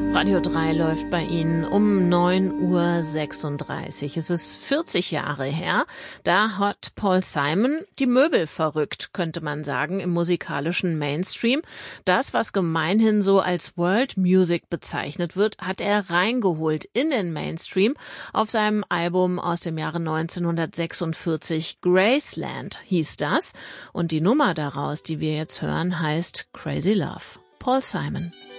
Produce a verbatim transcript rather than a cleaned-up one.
Radio drei läuft bei Ihnen um neun Uhr sechsunddreißig. Es ist vierzig Jahre her. Da hat Paul Simon die Möbel verrückt, könnte man sagen, im musikalischen Mainstream. Das, was gemeinhin so als World Music bezeichnet wird, hat er reingeholt in den Mainstream auf seinem Album aus dem Jahre neunzehnhundertsechsundvierzig. Graceland hieß das. Und die Nummer daraus, die wir jetzt hören, heißt Crazy Love. Paul Simon.